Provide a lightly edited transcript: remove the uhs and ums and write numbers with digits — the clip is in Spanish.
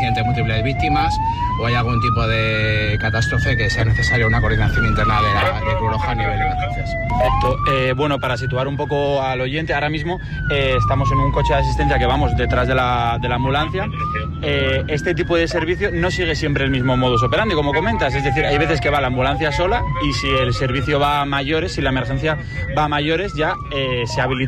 accidente múltiples víctimas o hay algún tipo de catástrofe que sea necesaria una coordinación interna de Cruz Roja a nivel de emergencias. Perfecto. Bueno, para situar un poco al oyente, ahora mismo estamos en un coche de asistencia que vamos detrás de la ambulancia. Este tipo de servicio no sigue siempre el mismo modus operandi, como comentas, es decir, hay veces que va la ambulancia sola y si el servicio va a mayores, si la emergencia va a mayores, ya se habilita